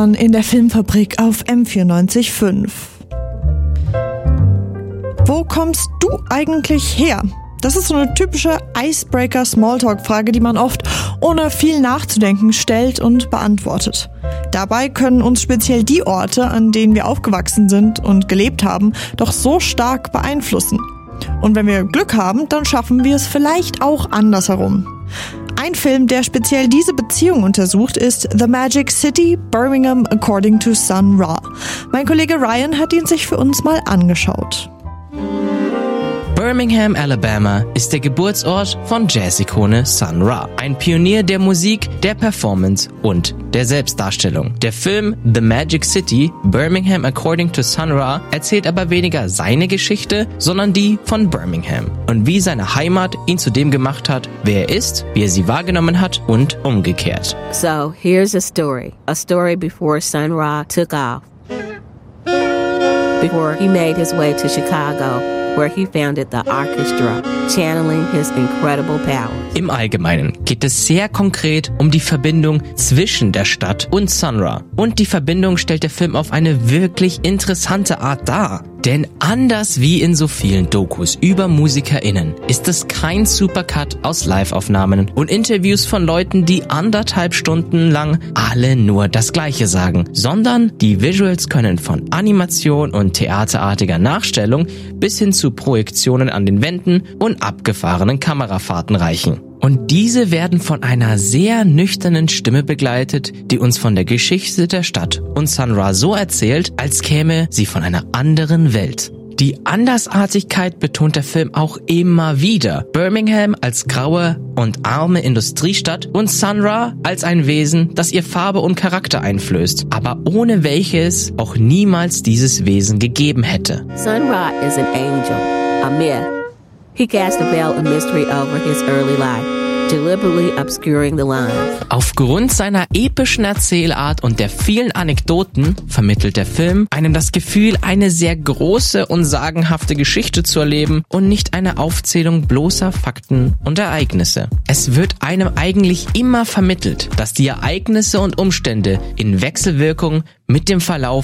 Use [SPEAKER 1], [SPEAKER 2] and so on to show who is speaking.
[SPEAKER 1] Stefan in der Filmfabrik auf M94.5. Wo kommst du eigentlich her? Das ist so eine typische Icebreaker-Smalltalk-Frage, die man oft ohne viel nachzudenken stellt und beantwortet. Dabei können uns speziell die Orte, an denen wir aufgewachsen sind und gelebt haben, doch so stark beeinflussen. Und wenn wir Glück haben, dann schaffen wir es vielleicht auch andersherum. Ein Film, der speziell diese Beziehung untersucht, ist The Magic City, Birmingham According to Sun Ra. Mein Kollege Ryan hat ihn sich für uns mal angeschaut.
[SPEAKER 2] Birmingham, Alabama ist der Geburtsort von Jazz-Ikone Sun Ra, ein Pionier der Musik, der Performance und der Selbstdarstellung. Der Film The Magic City, Birmingham According to Sun Ra erzählt aber weniger seine Geschichte, sondern die von Birmingham und wie seine Heimat ihn zu dem gemacht hat, wer er ist, wie er sie wahrgenommen hat und umgekehrt.
[SPEAKER 3] So, here's a story before Sun Ra took off. Before he made his way to Chicago, where he founded the orchestra, channeling his incredible powers.
[SPEAKER 2] Im Allgemeinen geht es sehr konkret um die Verbindung zwischen der Stadt und Sun Ra. Und die Verbindung stellt der Film auf eine wirklich interessante Art dar. Denn anders wie in so vielen Dokus über MusikerInnen ist es kein Supercut aus Live-Aufnahmen und Interviews von Leuten, die 1,5 Stunden lang alle nur das Gleiche sagen, sondern die Visuals können von Animation und theaterartiger Nachstellung bis hin zu Projektionen an den Wänden und abgefahrenen Kamerafahrten reichen. Und diese werden von einer sehr nüchternen Stimme begleitet, die uns von der Geschichte der Stadt und Sun Ra so erzählt, als käme sie von einer anderen Welt. Die Andersartigkeit betont der Film auch immer wieder. Birmingham als graue und arme Industriestadt und Sun Ra als ein Wesen, das ihr Farbe und Charakter einflößt, aber ohne welches auch niemals dieses Wesen gegeben hätte.
[SPEAKER 3] Sun Ra is an angel, a myth. He cast a veil of mystery over his early life, deliberately obscuring the lines.
[SPEAKER 2] Aufgrund seiner epischen Erzählart und der vielen Anekdoten vermittelt der Film einem das Gefühl, eine sehr große und sagenhafte Geschichte zu erleben und nicht eine Aufzählung bloßer Fakten und Ereignisse. Es wird einem eigentlich immer vermittelt, dass die Ereignisse und Umstände in Wechselwirkung mit dem Verlauf